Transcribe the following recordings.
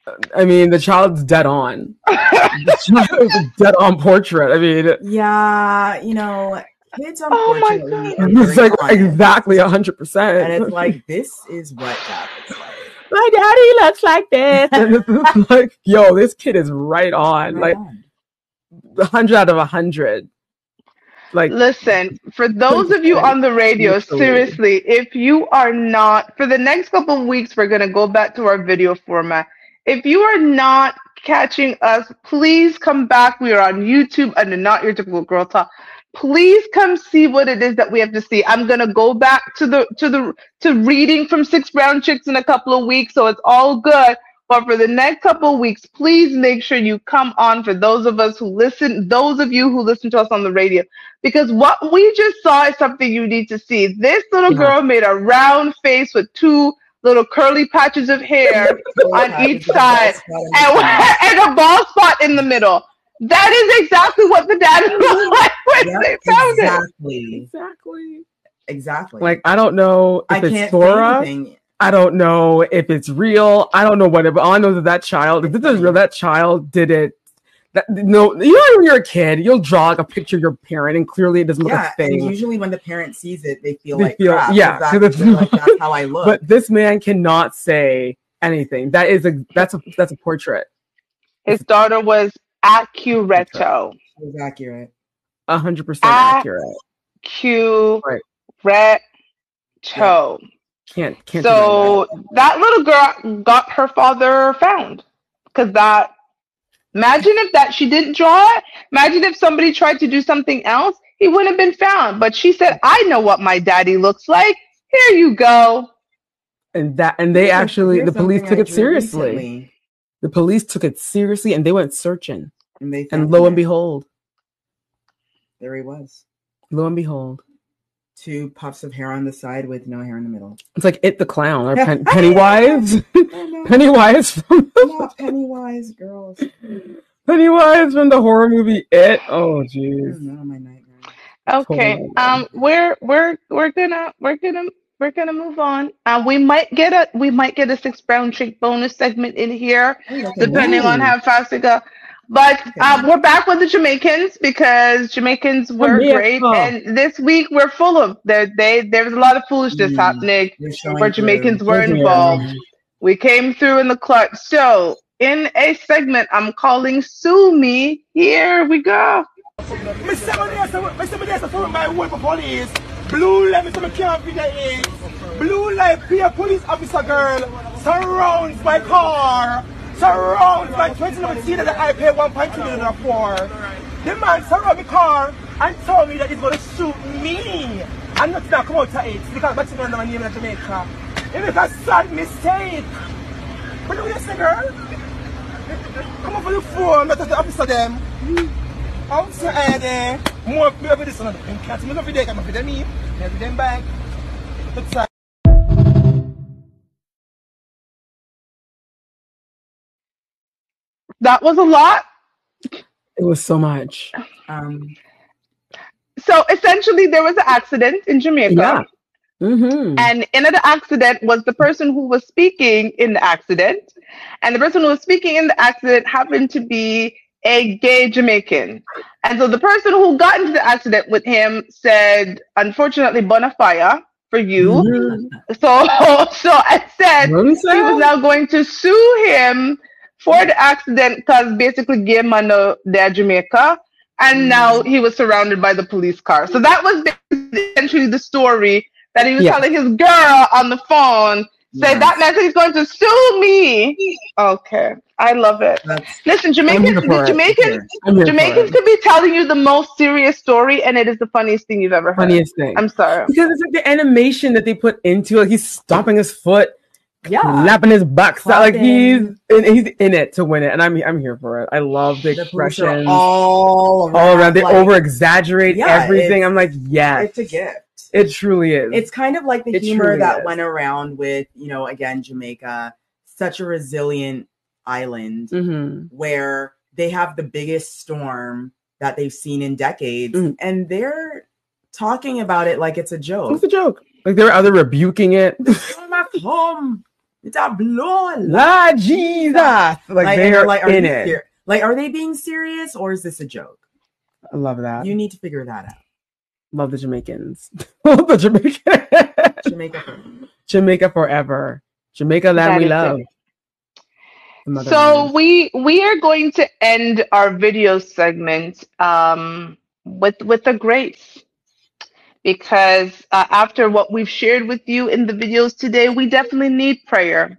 I mean, the child's dead on. The child's a dead on portrait. I mean, yeah, you know, kids unfortunately are it's like honest. exactly 100%. And it's like, this is what dad looks like. My daddy looks like this. And it's like, yo, this kid is right on. Right like on. 100 out of 100. Like, listen, for those of you on the radio, seriously, if you are not, for the next couple of weeks, we're going to go back to our video format. If you are not catching us, please come back. We are on YouTube under Not Your Typical Girl Talk. Please come see what it is that we have to see. I'm gonna go back to reading from 6 Brown Chicks in a couple of weeks, so it's all good. But for the next couple of weeks, please make sure you come on for those of us who listen, those of you who listen to us on the radio, because what we just saw is something you need to see. This little girl made a round face with 2 little curly patches of hair on each side and a bald spot in the middle. That is exactly what the dad looked like when they found it. Exactly. Like, I don't know if it's Sora. I don't know if it's real. I don't know what it, but all I know is that child, if this is real, that child did it. No, you know, when you're a kid, you'll draw like a picture of your parent, and clearly it doesn't look a thing. And usually when the parent sees it, they feel like crap. Yeah, that's how I look. But this man cannot say anything. That's a portrait. His daughter was Accuretto. It was accurate. 100% accurate. Accuretto. Can't. So that little girl got her father found, because that. Imagine if that she didn't draw it. Imagine if somebody tried to do something else, he wouldn't have been found. But she said, "I know what my daddy looks like. Here you go." And they actually, the police took it seriously. Recently. The police took it seriously, and they went searching. And lo and behold, there he was. Lo and behold, 2 puffs of hair on the side with no hair in the middle. It's like It the Clown or Pennywise. Pennywise. Not Pennywise, girls. Pennywise from the horror movie It. Oh, jeez. My nightmare. Okay. We're gonna move on. We might get a 6 Brown Chick bonus segment in here, depending on how fast it goes. But we're back with the Jamaicans, because Jamaicans were great, and this week we're full of there was a lot of foolishness happening where Jamaicans were involved. We came through in the clutch. So in a segment I'm calling Sue Me, here we go. Blue light, blue light, be a police officer girl surrounds my car. Surrounds my 2017 that I pay 1.2 million for. The man surrounded my car and told me that he's going to shoot me. I'm not going to come out to it because that's my name in Jamaica. It was a sad mistake. But look at this girl. Come over the phone, let the officer them. Outside there, more of this one. I'm catching me every day, I'm feeding me, every day back. That was a lot. It was so much. So essentially, there was an accident in Jamaica. Yeah. Mm-hmm. And in the accident was the person who was speaking in the accident. And the person who was speaking in the accident happened to be a gay Jamaican. And so the person who got into the accident with him said, unfortunately, bonafide for you. Mm-hmm. So I said he was now going to sue him for the accident because basically gay man they're Jamaica. And now he was surrounded by the police car. So that was essentially the story that he was telling his girl on the phone. Say that man said he's going to sue me. Okay, I love it. Listen, Jamaicans could be telling you the most serious story, and it is the funniest thing you've ever heard. Funniest thing. I'm sorry. Because it's like the animation that they put into it. He's stomping his foot, slapping his back. Like he's in it to win it, and I'm here for it. I love the expressions all around. They over exaggerate everything. I'm like, it's a gift. It truly is. It's kind of like the humor that went around with, again, Jamaica, such a resilient island where they have the biggest storm that they've seen in decades, and they're talking about it like it's a joke. It's a joke. Like they're either rebuking it. It's a blood. La Jesus. Like they're like, in it. Like, are they being serious or is this a joke? I love that. You need to figure that out. Love the Jamaicans. Love the Jamaicans. Jamaica forever. Jamaica land we love. So we are going to end our video segment with a grace, because after what we've shared with you in the videos today, we definitely need prayer.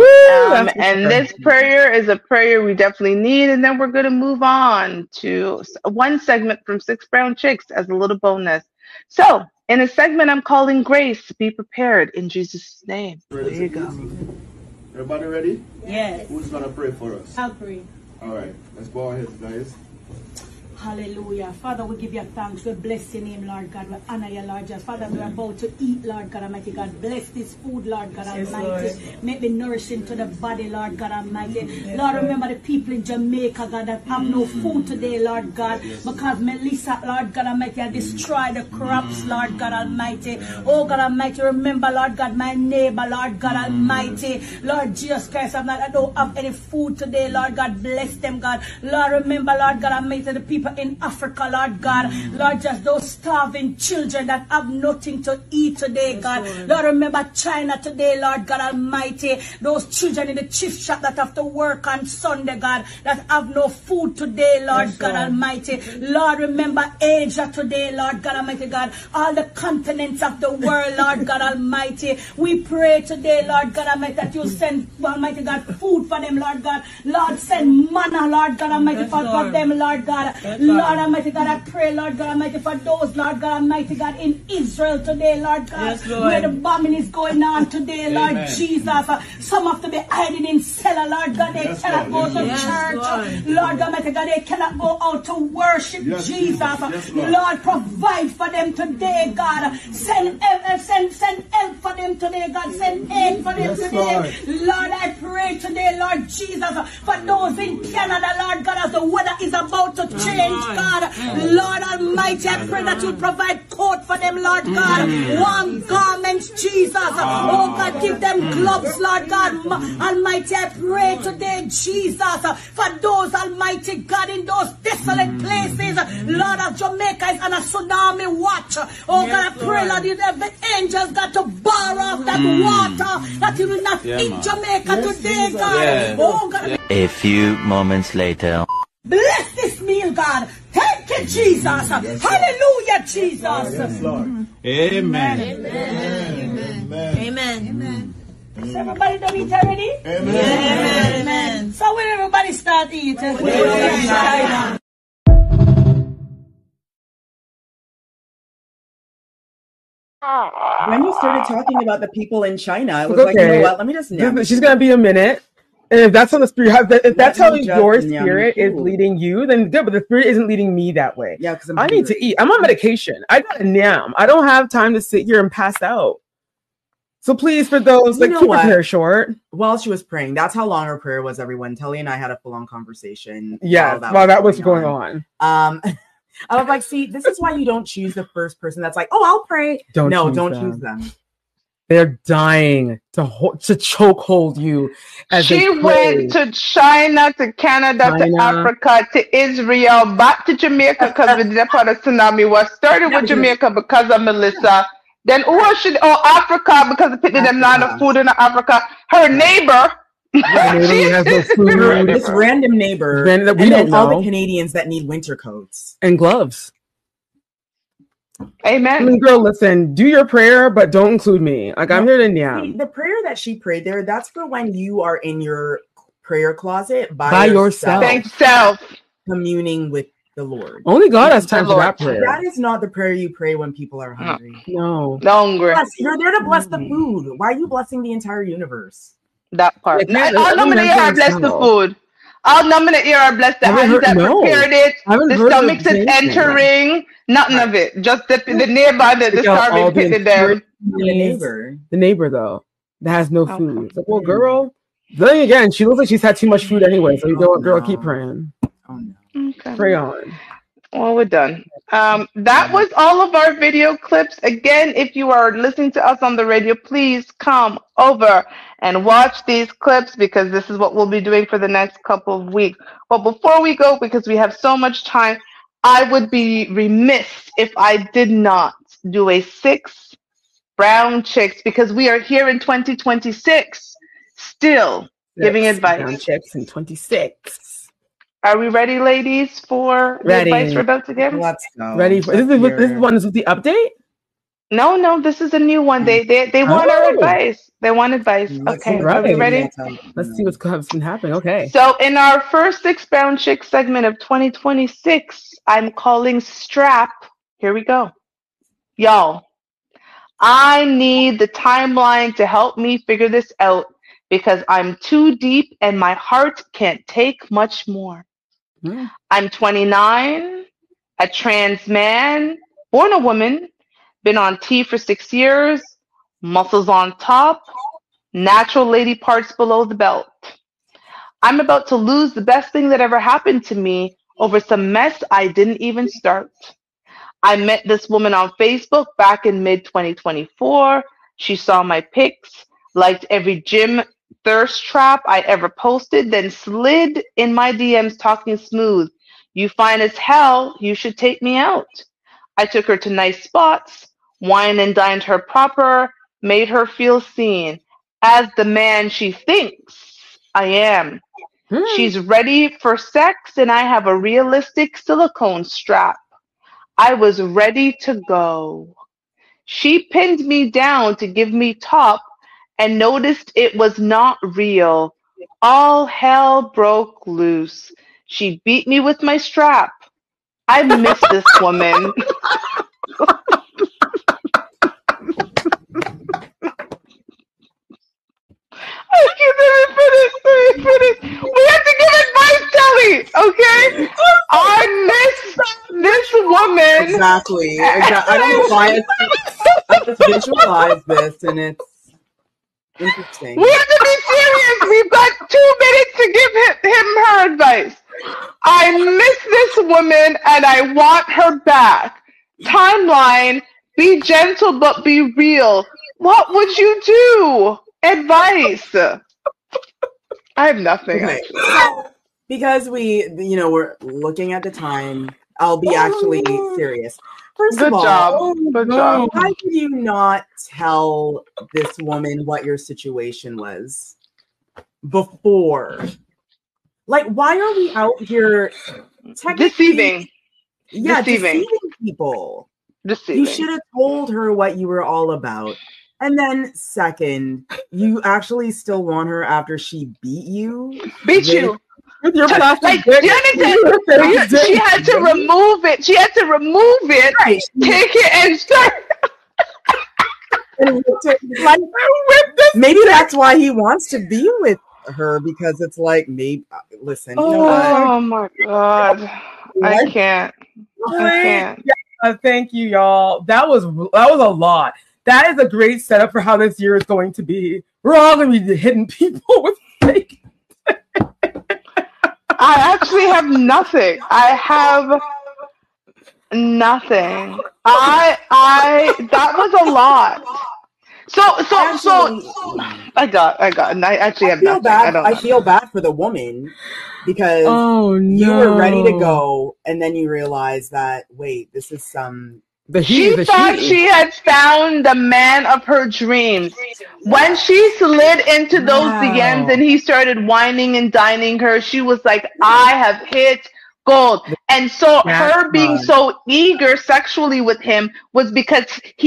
And this prayer is a prayer we definitely need, and then we're going to move on to one segment from Six Brown Chicks as a little bonus. So in a segment I'm calling Grace, be prepared in Jesus' name. There you go. Everybody ready? Yes. Who's going to pray for us? I'll pray. All right, let's bow our heads, guys. Hallelujah. Father, we give you thanks. We bless your name, Lord God. We honor you, Lord God. Father, we're about to eat, Lord God Almighty. God, bless this food, Lord God Almighty. Yes, make it nourishing to the body, Lord God Almighty. Yes, Lord, remember the people in Jamaica, God, that have no food today, Lord God, because Melissa, Lord God Almighty, has destroyed the crops, Lord God Almighty. Oh God Almighty, remember, Lord God, my neighbor, Lord God Almighty. Lord Jesus Christ, I don't have any food today, Lord God. Bless them, God. Lord, remember, Lord God Almighty, the people in Africa, Lord God, Lord, just those starving children that have nothing to eat today, God. Lord, remember China today, Lord God Almighty, those children in the chip shop that have to work on Sunday, God, that have no food today, Lord God Almighty. Lord, remember Asia today, Lord God Almighty, God, all the continents of the world, Lord God Almighty. We pray today, Lord God Almighty, that you send, Almighty God, food for them, Lord God. Lord, send manna, Lord God Almighty, for them, Lord God. Lord Almighty God, I pray, Lord God Almighty, for those, Lord God Almighty God, in Israel today, Lord God, where the bombing is going on today, Lord Jesus. Some have to be hiding in cellar, Lord God. They cannot go to church. Lord God Almighty God, they cannot go out to worship Jesus. Lord, provide for them today, God. Send help for them today, God. Send aid for them today. Lord, I pray today, Lord Jesus, for those in Canada, Lord God, as the weather is about to change, God. Lord Almighty, I pray that you provide coat for them, Lord God. Warm garments, Jesus. Oh God, give them gloves, Lord God. Almighty, I pray today, Jesus, for those, Almighty God, in those desolate places, Lord, of Jamaica is on a tsunami watch. Oh God, I pray, Lord, the angels got to bar off that water, that you will not hit Jamaica today, God. Oh God. A few moments later. Bless this meal, God. Thank you, Jesus. Hallelujah, Jesus. Yes, Lord. Amen. Amen. Amen. Is everybody done eat already? Amen. Amen. So when everybody start eating, when you started talking about the people in China, I was like, you know what? Let me just know. She's gonna be a minute. And if that's on the spirit, if that's how your spirit is leading you, then good. But the spirit isn't leading me that way. Yeah, because I need to eat. I'm on medication. I got a NAM. I don't have time to sit here and pass out. So please, for those, keep your prayer short. While she was praying, that's how long her prayer was, everyone. Telly and I had a full-on conversation. Yeah, while that was going on. I was like, see, this is why you don't choose the first person that's like, oh, I'll pray. Don't choose them. They're dying to chokehold you. She went to China, to Canada, to Africa, to Israel, back to Jamaica because we did a part of tsunami. Was started with Jamaica because of Melissa. Then Africa because of picking them not enough food in Africa. Her neighbor. Has no food. This random neighbor. And then all the Canadians that need winter coats and gloves. Amen. I mean, girl, listen, do your prayer, but don't include me. Like, I'm here to NAM. The prayer that she prayed there, that's for when you are in your prayer closet by yourself. Thanks, self. Communing with the Lord. Only God has time for that prayer. That is not the prayer you pray when people are hungry. No. Hungry. You're there to bless the food. Why are you blessing the entire universe? That part. I'll nominate her bless the food. I'll nominate her bless the hands that prepared it. The stomachs is entering. Nothing of it. Just the neighbor that the starving pitted them. The neighbor, though, that has no food. It's like, well, girl. Then again, she looks like she's had too much food anyway. So you know what, girl, keep praying. Oh no. Okay. Pray on. Well, we're done. That was all of our video clips. Again, if you are listening to us on the radio, please come over and watch these clips because this is what we'll be doing for the next couple of weeks. But before we go, because we have so much time, I would be remiss if I did not do a 6 brown chicks because we are here in 2026 still giving advice. Brown chicks in 26. Are we ready, ladies, for the advice we're about to give? Let's go. Ready for this is one is with the update? No, this is a new one. They want our advice. They want advice. Okay, are we ready? Let's see what's been happening. Okay. So in our first 6 brown chick segment of 2026, I'm calling Strap. Here we go. Y'all, I need the timeline to help me figure this out because I'm too deep and my heart can't take much more. I'm 29, a trans man, born a woman, been on T for 6 years, muscles on top, natural lady parts below the belt. I'm about to lose the best thing that ever happened to me over some mess I didn't even start. I met this woman on Facebook back in mid-2024. She saw my pics, liked every gym thirst trap I ever posted, then slid in my DMs talking smooth. You fine as hell, you should take me out. I took her to nice spots, wine and dined her proper, made her feel seen as the man she thinks I am. She's ready for sex and I have a realistic silicone strap. I was ready to go. She pinned me down to give me top and noticed it was not real. All hell broke loose. She beat me with my strap. I miss this woman. Let me finish. We have to give advice, Telly, okay? I miss this woman. Exactly. I don't know why I just visualize this and it's interesting. We have to be serious. We've got 2 minutes to give him her advice. I miss this woman and I want her back. Timeline, be gentle but be real. What would you do? Advice. I have nothing. Okay. Because we're looking at the time, I'll be actually serious. First of all, Good job. Why did you not tell this woman what your situation was before? Like, why are we out here deceiving? Yeah, deceiving people. You should have told her what you were all about. And then second, you actually still want her after she beat you? Beat you. With your plastic dick. She had to remove it. She had to remove it, right. Take it and start. Maybe that's why he wants to be with her, because it's like, maybe, listen. You know what? Oh my God. I can't. Yeah, thank you, y'all. That was a lot. That is a great setup for how this year is going to be. We're all going to be hitting people with fake. I actually have nothing. I have nothing. That was a lot. So I got. And I actually have nothing. I feel bad for the woman because you were ready to go, and then you realize that wait, this is some. She thought she had found the man of her dreams. When she slid into those DMs and he started whining and dining her, she was like, I have hit gold. And so her being so eager sexually with him was because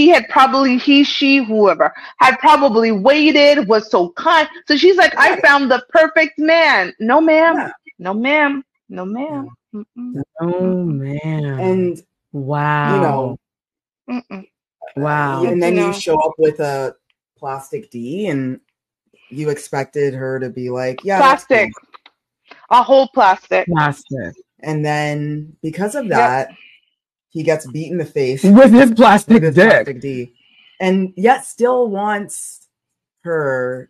whoever had probably waited, was so kind. So she's like, I found the perfect man. No, ma'am. Yeah. No, ma'am. No, ma'am. Oh, man. And, wow. Wow. And then you show up with a plastic D and you expected her to be like, yeah, plastic. A whole plastic. And then because of that, he gets beat in the face with his plastic D. And yet still wants her.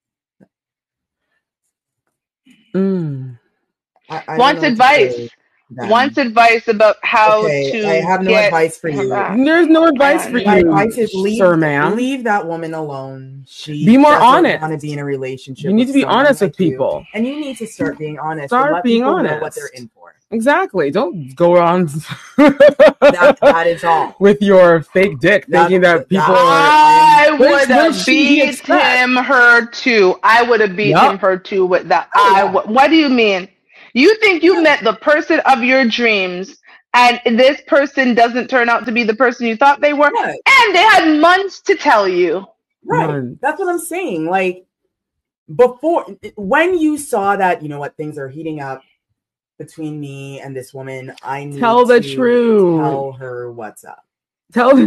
Wants advice. wants advice about how to. I have no advice for you. There's no advice for you. My advice is leave that woman alone. Be more honest. Want to be in a relationship. You need to be honest with people, and you need to start being honest. Start being honest. Know what they're in for. Exactly. Don't go on that is all with your fake dick, thinking that people I would have beat him, her too. I would have beat him, her too with that. What do you mean? You think you met the person of your dreams, and this person doesn't turn out to be the person you thought they were, and they had months to tell you. Right. That's what I'm saying. Like, before, when you saw that, you know what, things are heating up between me and this woman, I need tell the truth. Tell her what's up. Tell the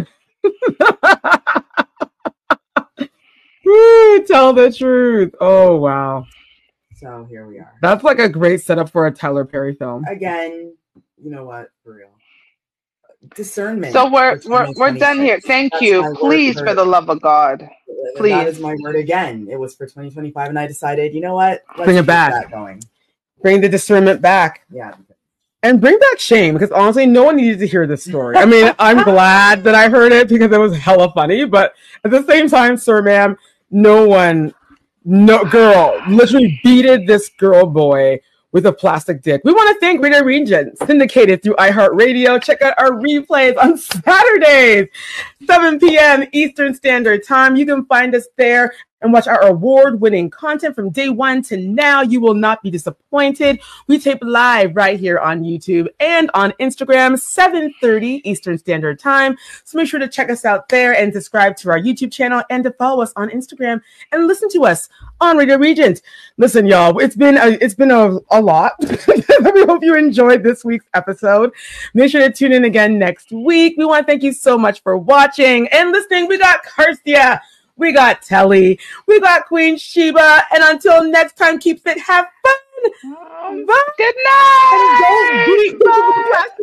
truth. Oh, wow. So here we are. That's like a great setup for a Tyler Perry film. Again, you know what? For real. Discernment. So we're done here. Thank you. Please, for the love of God. Please. That is my word again. It was for 2025, and I decided, you know what? Let's bring it back. Bring the discernment back. Yeah. And bring back shame, because honestly, no one needed to hear this story. I mean, I'm glad that I heard it because it was hella funny, but at the same time, sir, ma'am, no girl literally beated this girl boy with a plastic dick. We want to thank Radio Regent, syndicated through iHeartRadio. Check out our replays on Saturdays, 7 p.m. Eastern Standard Time. You can find us there and watch our award-winning content from day one to now. You will not be disappointed. We tape live right here on YouTube and on Instagram, 7:30 Eastern Standard Time. So make sure to check us out there and subscribe to our YouTube channel and to follow us on Instagram and listen to us on Radio Regent. Listen, y'all, it's been a lot. We hope you enjoyed this week's episode. Make sure to tune in again next week. We want to thank you so much for watching and listening. We got Karsia. We got Telly. We got Queen Sheba. And until next time, keep fit, have fun. Bye. Good night. And don't beat people with plastic